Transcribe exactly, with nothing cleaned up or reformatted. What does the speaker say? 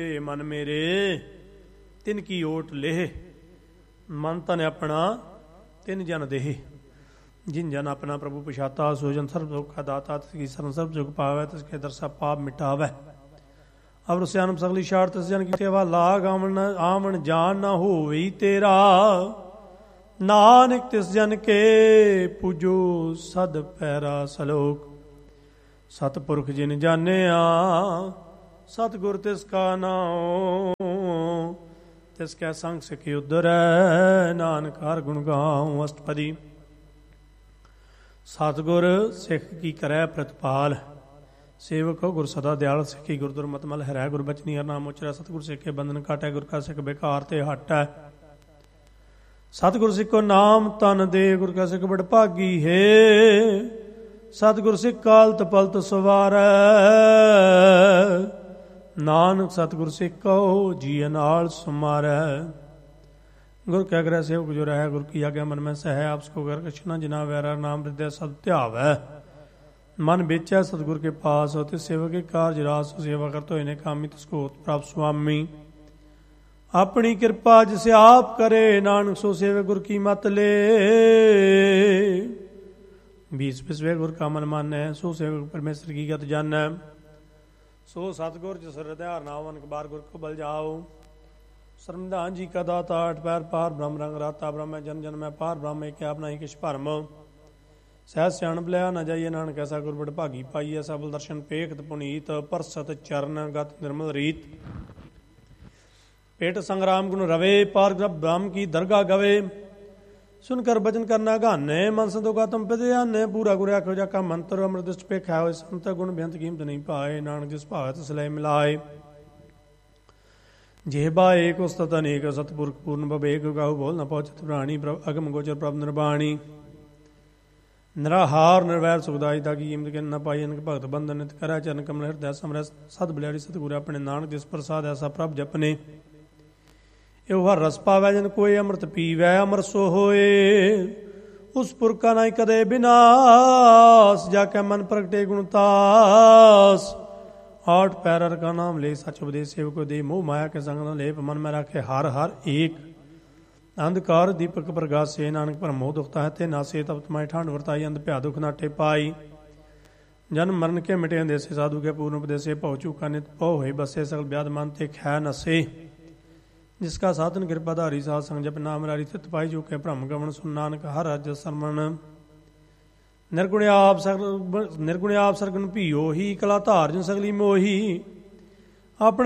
ਮਨ ਮੇਰੇ ਤਿਨ ਕੀ ਓਟ ਲੇਹ, ਮਨ ਤਨ ਆਪਣਾ ਤਿਨ ਜਨ ਦੇਹ। जिन जन अपना प्रभु पछाता, सो जन सर्व सुख का दाता, तिसकी शरण सर्व सुख पावै, तिसके दरसा पाप मिटावै। अब सियानम सगली शार तिस जन की सेवा लाग, आमन आमन जान न होई तेरा, नानक तिस जन के पूजो सद पैरा सलोक। सतपुरख जिन जानिया, सतगुर तिसका नाम, तिसकै संग सिखी उधरै, नानक हर गुण गाऊं अष्टपदी। सतगुर सिख की करै प्रतिपाल, सेवक गुर सदा दयाल, सिखी गुर दुर्मत मल हरै, गुर बचनी हर नाम उचरै, सतगुर सिखे बंधन काटै, गुर का सिख बेकार ते हटै। सतगुर सिखो नाम तन दे, गुर का सिख बड़ भागी है, सतगुर सिख कालत पलत सवारै, नानक सतगुर सिखो जिय नाल समारै। गुर क्या ग्रह सेवक जो रह, गुर की आज्ञा मन में सह, आपस को कर कृष्णा जिना वैरा, नाम हृदय सद ध्यावै। मन बेचै सतगुर के पास, होते सेवक के कारज रास, सेवा कर तो इन्हें कामी, तिसको प्राप्त स्वामी। अपनी कृपा जिसे आप करे, नानक सो सेवक गुर की मत ले। बीस बिस्वे गुर का मन मानै, सो सेवक परमेश्वर की गत जानै। सो सतगुर जिस हृदय नाम अनक बार, गुर को बल जाओ। सरमदान जी का दाता, आठ पैर पार ब्रह्म रंग राता, ब्रह्म जन जन में पार ब्रह्म एक आप नहीं किश भरम। सहज सियाणप लिया न जाइए, नानक ऐसा गुर बड़ भागी पाई, ऐसा बल दर्शन पेखत पुनीत, परसत चरण गत निर्मल रीत। पेट संग्राम गुण रवे, पार ब्रह्म की दरगाह गवे, सुनकर भजन करना गाने, मन संतोखा तुम पिते आने। पूरा गुर आखो जाका मंत्र, अमृत दृष्ट पेखा होए, संत गुण बेअंत कीमत नहीं पाए, नानक जिस भावे तिस लय मिलाए। जेहबा एक उस्तत अनेक, सतपुरख पूर्ण बबेक, गाहु बोल न पहुँचत प्राणी, अगम गोचर प्रभ निर्वाणी। निराहार निर्वैर सुखदाई, ताकि कीमत के न पाई, अनक भगत बंधन नित करै, चरण कमल हृदय समरै, सद बलिहारी सतगुर अपने, नानक जिस प्रसाद ऐसा प्रभ जपने। एहो हर रस पावै जिन कोय, अमृत पीवै अमर सो होए, उस पुरख का नहीं कदे बिनाश, जाकै मन प्रगटे गुणतास। आठ पैरर का नाम ले, सच उपदेश सेवक को दे, मोह माया के संग न लेप, मन में रखे हर हर एक। अंधकार दीपक प्रगासे, नानक पर मोह दुखता है ते नासे, तब तुम्हारी ठांड वर्ताई, अंध भया दुख नाटे पाई। जन्म मरण के मिटे अंदेसे, साधु के पूर्ण उपदेसे, पौ चूका नित पौ होई बसे, सकल ब्याद मानते खै नसे। जिसका साधन कृपाधारी, साध संग जप नाम रारी, तित पाई जो के भ्रम गमन, सुन नानक हर हर जस सरमण। निर्गुण आप सर निर्गुण आप सरगुण भीओ ही, कला धार जिन सगली मोही।